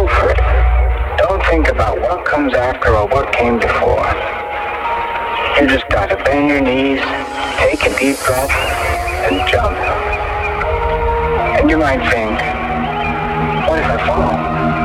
go for it. Don't think about what comes after or what came before. You just gotta bend your knees, take a deep breath, and jump. And you might think, what if I fall?